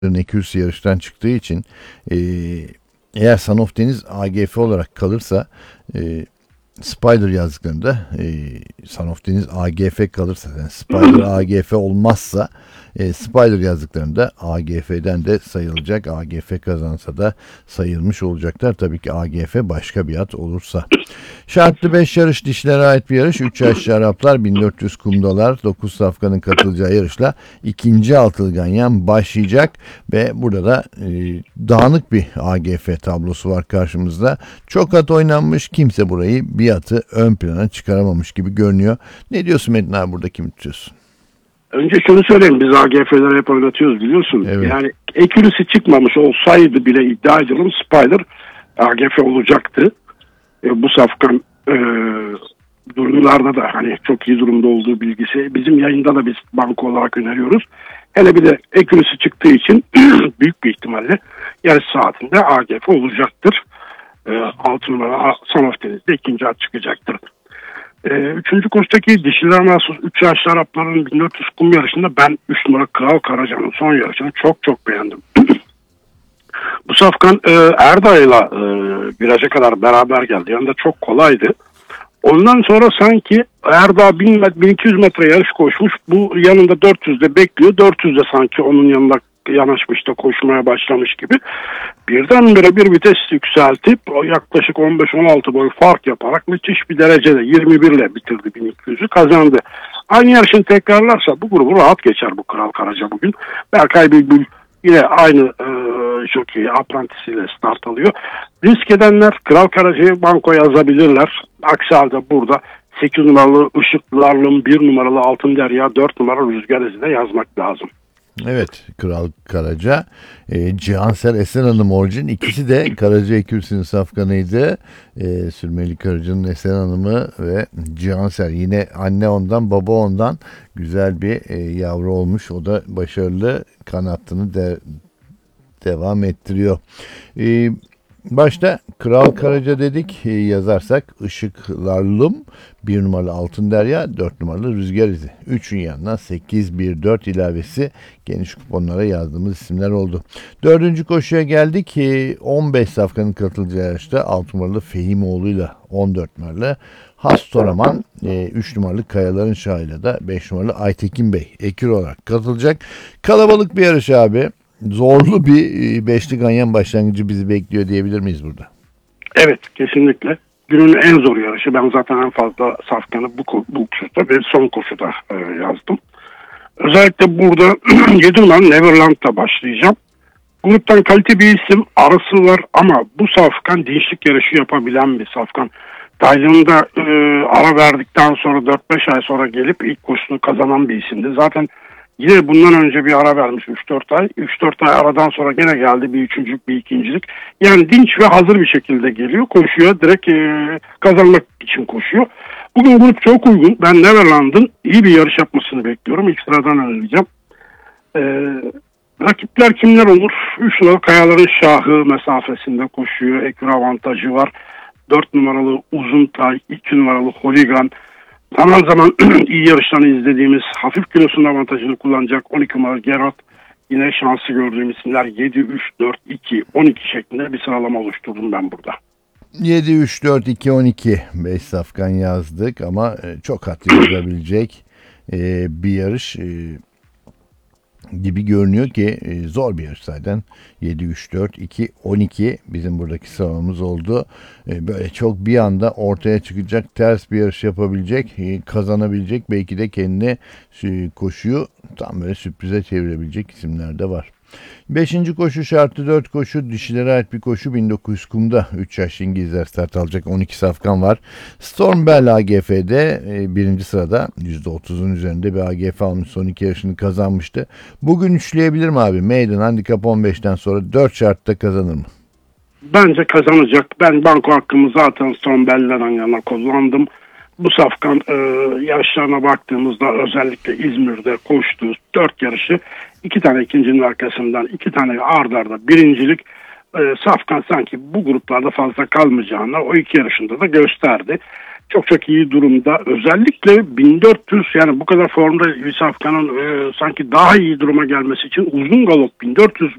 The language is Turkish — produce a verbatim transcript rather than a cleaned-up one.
Ekürüsü yarıştan çıktığı için e, eğer Son of Deniz A G F olarak kalırsa e, Spider yazdıklarında e, Son of Deniz A G F kalırsa yani Spider A G F olmazsa e, Spider yazdıklarında A G F'den de sayılacak. A G F kazansa da sayılmış olacaklar. Tabii ki A G F başka bir at olursa. Şartlı beş yarış, dişilere ait bir yarış. üç yaşlı Araplar, bin dört yüz kumdalar, dokuz safkanın katılacağı yarışla ikinci altılı ganyan başlayacak ve burada da e, dağınık bir A G F tablosu var karşımızda. Çok at oynanmış, kimse burayı bir atı ön plana çıkaramamış gibi görünüyor. Ne diyorsun Metin abi, burada kimi tutuyorsun? Önce şunu söyleyeyim, biz A G F'leri hep oynatıyoruz biliyorsun. Evet. Yani ekürüsü çıkmamış olsaydı bile iddia ediyorum Spider A G F olacaktı. E, bu safkan e, durumlarda da hani çok iyi durumda olduğu bilgisi bizim yayında da biz banko olarak öneriyoruz. Hele bir de ekürüsü çıktığı için büyük bir ihtimalle yarış saatinde A G F olacaktır. E, altı numara Son of Deniz'de ikinci at çıkacaktır. E, üçüncü koştaki dişiler mahsus üç yaşlı Arapların bin dört yüz kum yarışında ben üç numara Kral Karaca'nın son yarışını çok çok beğendim. Bu safkan e, Erdağ'la e, viraja kadar beraber geldi. Yanında çok kolaydı. Ondan sonra sanki Erdağ bin iki yüz metre yarış koşmuş. Bu yanında dört yüzde bekliyor. dört yüzde sanki onun yanında yanaşmış da koşmaya başlamış gibi. Birdenbire bir vites yükseltip o yaklaşık on beş on altı boy fark yaparak müthiş bir derecede yirmi bir ile bitirdi, bin iki yüzü kazandı. Aynı yarışını tekrarlarsa bu grubu rahat geçer bu Kral Karaca bugün. Berkay Bülbül yine aynı e, jockey aprantisiyle start alıyor. Risk edenler Kral Karaca'yı banko yazabilirler. Aksi halde burada sekiz numaralı Işıklarlım, bir numaralı Altın Derya, dört numaralı Rüzgar İzi de yazmak lazım. Evet, Kral Karaca, e, Cihansel Esen Hanım orijin, ikisi de Karaca Ekürüsü'nün safkanıydı. E, Sürmeli Karaca'nın Esen Hanım'ı ve Cihansel, yine anne ondan baba ondan güzel bir e, yavru olmuş. O da başarılı kanattını de, devam ettiriyor. E, Başta Kral Karaca dedik, e, yazarsak Işıklarlım, bir numaralı Altın Derya, dört numaralı Rüzgar İzi. üçün yanına sekiz bir dört ilavesi geniş kuponlara yazdığımız isimler oldu. Dördüncü koşuya geldik. E, on beş safkanın katılacağı yarışta altı numaralı Fehimoğlu'yla on dört numaralı Hastoraman, e, üç numaralı Kayaların Şahı'yla da beş numaralı Aytekin Bey ekür olarak katılacak. Kalabalık bir yarış abi. Zorlu bir beşli ganyan başlangıcı bizi bekliyor diyebilir miyiz burada? Evet, kesinlikle. Günün en zor yarışı. Ben zaten en fazla safkanı bu, bu koşuda ve son koşuda e, yazdım. Özellikle burada yedi numaralı Neverland'da başlayacağım. Gruptan kalite bir isim, arası var ama bu safkan dinçlik yarışı yapabilen bir safkan. Tayland'da e, ara verdikten sonra dört beş ay sonra gelip ilk koşusunu kazanan bir isimdi. Zaten yine bundan önce bir ara vermiş üç dört ay. üç dört ay aradan sonra gene geldi, bir üçüncülük bir ikincilik. Yani dinç ve hazır bir şekilde geliyor. Koşuyor. Direkt e, kazanmak için koşuyor. Bugün grup çok uygun. Ben Neverland'ın iyi bir yarış yapmasını bekliyorum. İlk sıradan önereceğim. E, rakipler kimler olur? üç numaralı Kayaların Şahı mesafesinde koşuyor. Ekür avantajı var. dört numaralı Uzuntay, iki numaralı Holigan. Zaman zaman iyi yarışlarını izlediğimiz hafif kilosunun avantajını kullanacak on iki numaralı Gerard. Yine şansı gördüğüm isimler yedi üç dört iki on iki şeklinde bir sıralama oluşturdum ben burada. yedi üç dört iki on iki beş safkan yazdık ama çok hat yazılabilecek bir yarış gibi görünüyor ki zor bir yarış zaten. yedi üç dört iki on iki bizim buradaki sıralamamız oldu. Böyle çok bir anda ortaya çıkacak, ters bir yarış yapabilecek, kazanabilecek, belki de kendine koşuyu tam böyle sürprize çevirebilecek isimler de var. Beşinci koşu şartlı dört koşu, dişilere ait bir koşu, bin dokuz yüz kumda üç yaşlı İngilizler start alacak, on iki safkan var. Storm Bell A G F'de e, birinci sırada yüzde otuzun üzerinde bir A G F almış, son iki yarışını kazanmıştı. Bugün üçleyebilir mi abi? Maiden handikap on beşten sonra dört şartta kazanır mı? Bence kazanacak. Ben banko hakkımı zaten Storm Bell'den yana kullandım. Bu safkan e, yarışlarına baktığımızda özellikle İzmir'de koştuğu dört yarışı, iki tane ikincinin arkasından iki tane ard arda birincilik, e, safkan sanki bu gruplarda fazla kalmayacağını o iki yarışında da gösterdi. çok çok iyi durumda. Özellikle bin dört yüz, yani bu kadar formda bir safkanın e, sanki daha iyi duruma gelmesi için uzun galop bin dört yüz